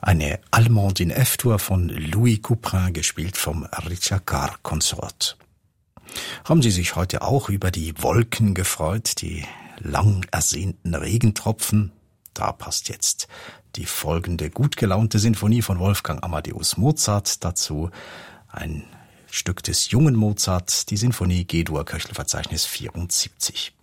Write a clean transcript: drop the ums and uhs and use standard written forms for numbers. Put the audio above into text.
Eine Allemande in F-Dur von Louis Couperin, gespielt vom Richard Carr Consort. Haben Sie sich heute auch über die Wolken gefreut, die lang ersehnten Regentropfen? Da passt jetzt die folgende gut gelaunte Sinfonie von Wolfgang Amadeus Mozart dazu. Ein Stück des jungen Mozart, die Sinfonie G-Dur, Köchelverzeichnis 74.